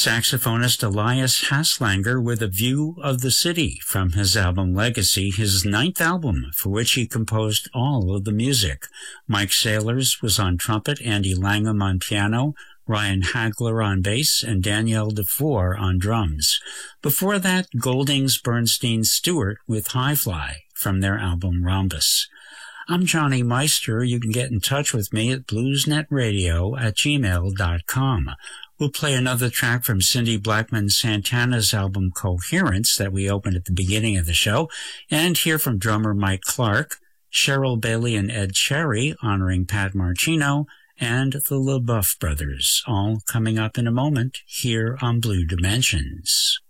saxophonist Elias Haslanger with a view of the city from his album Legacy, his ninth album, for which he composed all of the music. Mike Saylors was on trumpet, Andy Langham on piano, Ryan Hagler on bass, and Danielle DeFore on drums. Before that, Goldings, Bernstein, Stewart with High Fly from their album Rhombus. I'm Johnny Meister. You can get in touch with me at bluesnetradio@gmail.com. We'll play another track from Cindy Blackman Santana's album Coherence that we opened at the beginning of the show, and hear from drummer Mike Clark, Cheryl Bailey and Ed Cherry honoring Pat Marcino, and the LaBeouf Brothers, all coming up in a moment here on Blue Dimensions.